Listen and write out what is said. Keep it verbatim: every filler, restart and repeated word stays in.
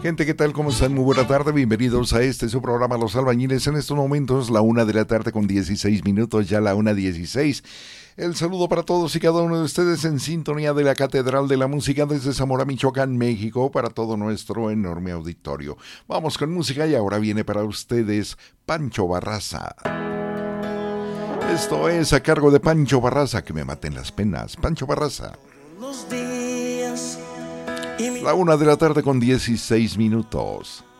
Gente, ¿qué tal? ¿Cómo están? Muy buena tarde, bienvenidos a este su programa Los Albañiles. En estos momentos, la una de la tarde con dieciséis minutos, ya la una dieciséis. El saludo para todos y cada uno de ustedes en sintonía de la Catedral de la Música desde Zamora, Michoacán, México, para todo nuestro enorme auditorio. Vamos con música y ahora viene para ustedes Pancho Barraza. Esto es a cargo de Pancho Barraza, que me maten las penas. Pancho Barraza. La una de la tarde con dieciséis minutos.